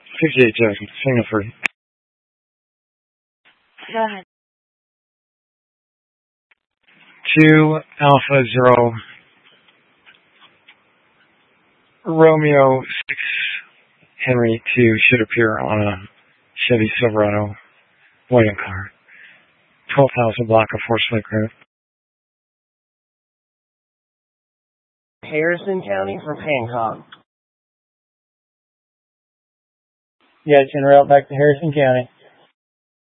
58 Jackson, signal free. Go ahead. 2 Alpha Zero Romeo 6 Henry 2 should appear on a Chevy Silverado waiting car. 12,000 block of Forest Lake Road. Harrison County from Hancock. Yeah, it's en route back to Harrison County.